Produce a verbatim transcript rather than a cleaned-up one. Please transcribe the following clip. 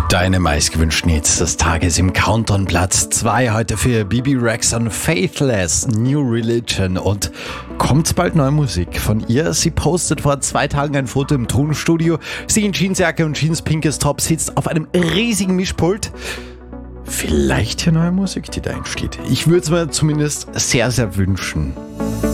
Deine meistgewünschten Hits des Tages im Countdown Platz zwei heute für Bibi Rexa, Faithless, New Religion und kommt bald neue Musik von ihr. Sie postet vor zwei Tagen ein Foto im Tonstudio. Sie in Jeansjacke und jeanspinkes Top sitzt auf einem riesigen Mischpult. Vielleicht hier neue Musik, die da entsteht. Ich würde es mir zumindest sehr, sehr wünschen.